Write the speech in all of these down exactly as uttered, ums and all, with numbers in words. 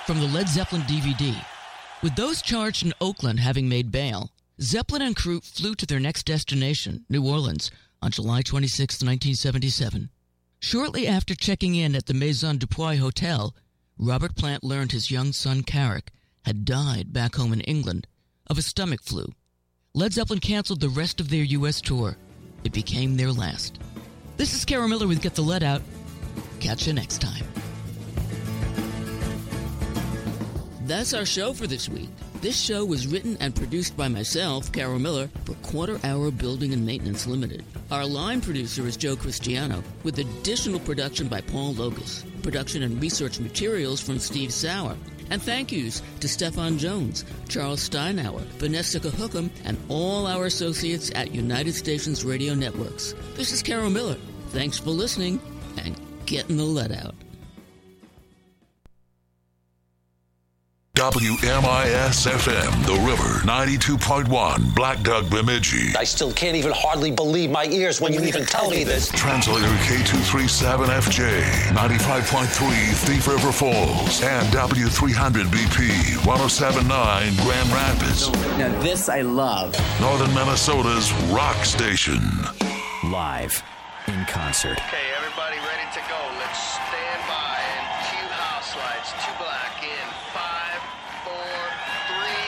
from the Led Zeppelin D V D. With those charged in Oakland having made bail, Zeppelin and crew flew to their next destination, New Orleans, on July twenty-sixth, nineteen seventy-seven. Shortly after checking in at the Maison du Puy Hotel, Robert Plant learned his young son, Carrick, had died back home in England of a stomach flu. Led Zeppelin canceled the rest of their U S tour. It became their last. This is Carol Miller with Get the Lead Out. Catch you next time. That's our show for this week. This show was written and produced by myself, Carol Miller, for Quarter Hour Building and Maintenance Limited. Our line producer is Joe Cristiano, with additional production by Paul Locus. Production and research materials from Steve Sauer. And thank yous to Stefan Jones, Charles Steinauer, Vanessa Hookham, and all our associates at United Stations Radio Networks. This is Carol Miller. Thanks for listening, and getting the lead out. W M I S F M, The River, ninety-two point one, Black Dog, Bemidji. I still can't even hardly believe my ears when you even tell me this. Translator K two thirty-seven F J, ninety-five point three, Thief River Falls, and W three hundred B P, one oh seven point nine, Grand Rapids. Now this I love. Northern Minnesota's rock station. Live, in concert. Okay, everybody ready to go. Let's stand by and cue house lights. Two black in five, four, three,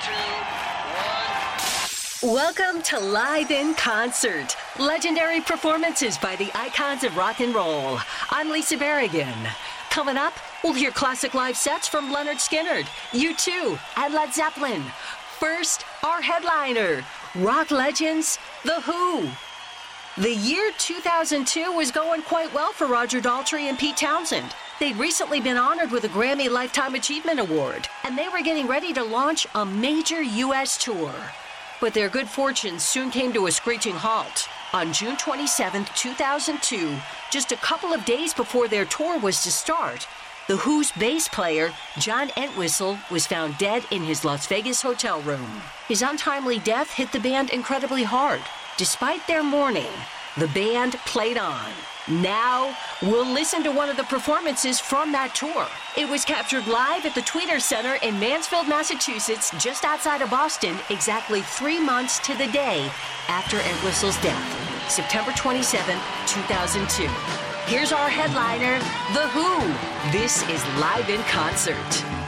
two, one. Welcome to Live in Concert. Legendary performances by the icons of rock and roll. I'm Lisa Berrigan. Coming up, we'll hear classic live sets from Leonard Skinner, U two, and Led Zeppelin. First, our headliner, rock legends, The Who. The year two thousand two was going quite well for Roger Daltrey and Pete Townsend. They'd recently been honored with a Grammy Lifetime Achievement Award, and they were getting ready to launch a major U S tour. But their good fortune soon came to a screeching halt. On June twenty-seventh, two thousand two, just a couple of days before their tour was to start, The Who's bass player, John Entwistle, was found dead in his Las Vegas hotel room. His untimely death hit the band incredibly hard. Despite their mourning, the band played on. Now, we'll listen to one of the performances from that tour. It was captured live at the Tweeter Center in Mansfield, Massachusetts, just outside of Boston, exactly three months to the day after Entwistle's death, September twenty-seventh, two thousand two. Here's our headliner, The Who. This is Live in Concert.